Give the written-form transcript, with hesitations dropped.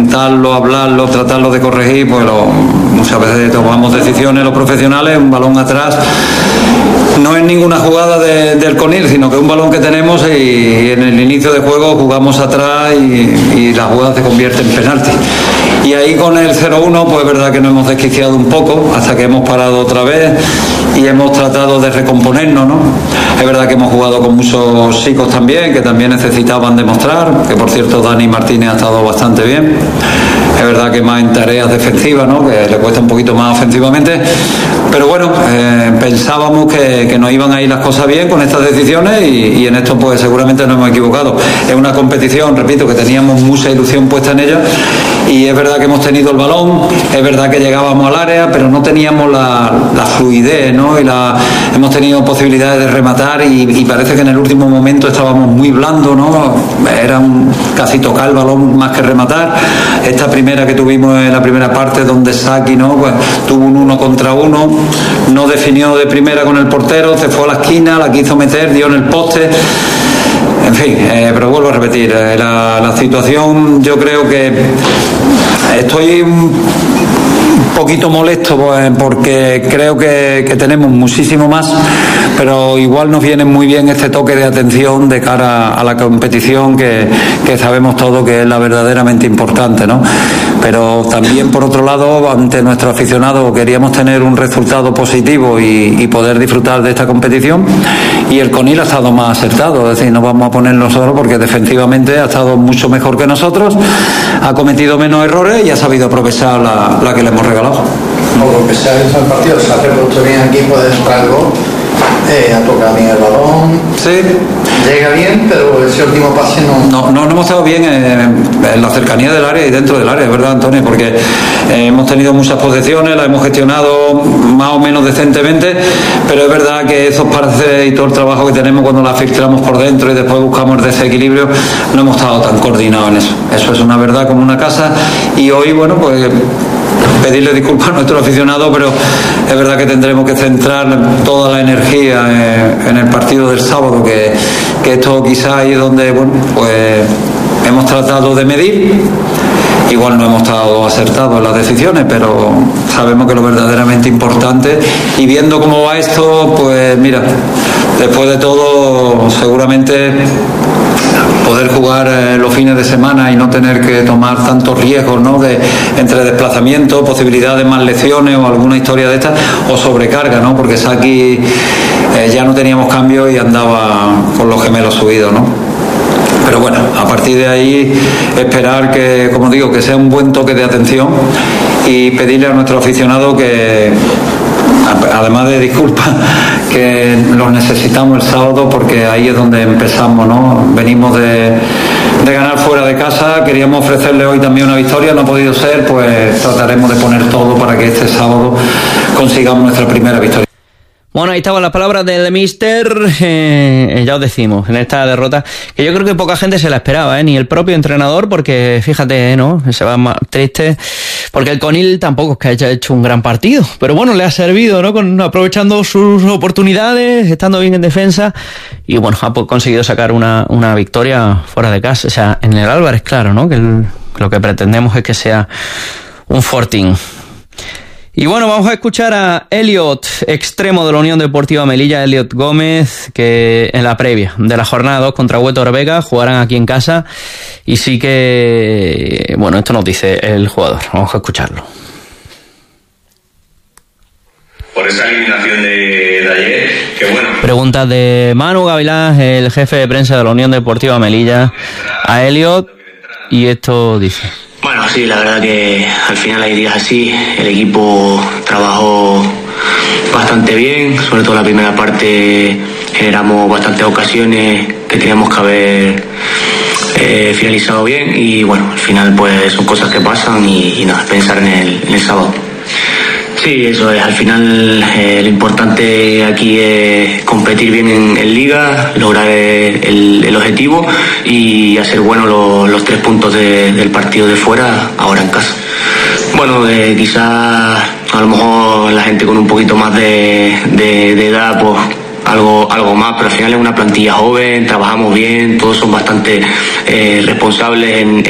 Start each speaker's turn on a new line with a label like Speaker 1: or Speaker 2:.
Speaker 1: comentarlo, hablarlo, tratarlo de corregir, pues muchas veces tomamos decisiones los profesionales, un balón atrás. No es ninguna jugada del Conil, sino que es un balón que tenemos y en el inicio de juego jugamos atrás y la jugada se convierte en penalti. Y ahí con el 0-1, pues es verdad que nos hemos desquiciado un poco hasta que hemos parado otra vez y hemos tratado de recomponernos, ¿no? Es verdad que hemos jugado con muchos chicos también, que también necesitaban demostrar, que por cierto Dani Martínez ha estado bastante bien. Es verdad que más en tareas defensivas, ¿no? Que le cuesta un poquito más ofensivamente, pero bueno, pensábamos que nos iban a ir las cosas bien con estas decisiones y en esto pues seguramente nos hemos equivocado. Es una competición, repito, que teníamos mucha ilusión puesta en ella y es verdad que hemos tenido el balón, es verdad que llegábamos al área, pero no teníamos la fluidez, ¿no? Hemos tenido posibilidades de rematar y parece que en el último momento estábamos muy blandos, ¿no? Era casi tocar el balón más que rematar. Esta primera que tuvimos en la primera parte donde Saki, ¿no? Pues tuvo un 1 contra 1, no definió de primera con el portero, se fue a la esquina, la quiso meter, dio en el poste. En fin, pero vuelvo a repetir, la situación, yo creo que estoy un poquito molesto pues, porque creo que tenemos muchísimo más, pero igual nos viene muy bien este toque de atención de cara a la competición que sabemos todos que es la verdaderamente importante, ¿no? Pero también por otro lado, ante nuestro aficionado queríamos tener un resultado positivo y poder disfrutar de esta competición y el Conil ha estado más acertado, es decir, no vamos a poner nosotros porque defensivamente ha estado mucho mejor que nosotros, ha cometido menos errores y ha sabido aprovechar la que le hemos regalado.
Speaker 2: Lo que se ha visto en el partido, se ha repuesto bien aquí, puede entrar algo, ha tocado bien el balón,
Speaker 1: sí.
Speaker 2: Llega bien, pero ese último pase
Speaker 1: no hemos estado bien en la cercanía del área y dentro del área, es verdad, Antonio, porque hemos tenido muchas posesiones, las hemos gestionado más o menos decentemente, pero es verdad que esos parces y todo el trabajo que tenemos cuando las filtramos por dentro y después buscamos el desequilibrio, no hemos estado tan coordinados en eso es una verdad como una casa y hoy, bueno, pues pedirle disculpas a nuestro aficionado, pero es verdad que tendremos que centrar toda la energía en el partido del sábado, que esto quizás ahí es donde, bueno, pues hemos tratado de medir. Igual no hemos estado acertados en las decisiones, pero sabemos que lo verdaderamente importante y viendo cómo va esto, pues mira, después de todo seguramente poder jugar los fines de semana y no tener que tomar tantos riesgos, ¿no? Entre desplazamientos, posibilidades de más lesiones o alguna historia de estas, o sobrecarga, ¿no? Porque Saki ya no teníamos cambio y andaba con los gemelos subidos, ¿no? Pero bueno, a partir de ahí esperar que, como digo, que sea un buen toque de atención y pedirle a nuestro aficionado que, además de disculpas, que los necesitamos el sábado porque ahí es donde empezamos, ¿no? Venimos de ganar fuera de casa, queríamos ofrecerle hoy también una victoria, no ha podido ser, pues trataremos de poner todo para que este sábado consigamos nuestra primera victoria.
Speaker 3: Bueno, ahí estaban las palabras del míster, ya os decimos, en esta derrota, que yo creo que poca gente se la esperaba, ni el propio entrenador, porque fíjate, ¿no? Se va más triste, porque el Conil tampoco es que haya hecho un gran partido, pero bueno, le ha servido, ¿no? Aprovechando sus oportunidades, estando bien en defensa, y bueno, ha conseguido sacar una victoria fuera de casa, o sea, en el Álvarez, claro, ¿no? Que lo que pretendemos es que sea un fortín. Y bueno, vamos a escuchar a Elliot, extremo de la Unión Deportiva Melilla, Elliot Gómez, que en la previa de la jornada 2 contra Huétor Vega jugarán aquí en casa. Y sí que, bueno, esto nos dice el jugador. Vamos a escucharlo.
Speaker 4: Por esa eliminación de ayer, que bueno.
Speaker 3: Preguntas de Manu Gavilán, el jefe de prensa de la Unión Deportiva Melilla, a Elliot, y esto dice.
Speaker 5: Bueno, sí, la verdad que al final hay días así, el equipo trabajó bastante bien, sobre todo la primera parte generamos bastantes ocasiones que teníamos que haber finalizado bien y bueno, al final pues son cosas que pasan y nada, pensar en el sábado. Sí, eso es, al final lo importante aquí es competir bien en Liga, lograr el objetivo y hacer bueno los 3 puntos del partido de fuera ahora en casa. Bueno, quizás a lo mejor la gente con un poquito más de edad, pues algo más, pero al final es una plantilla joven, trabajamos bien, todos son bastante responsables en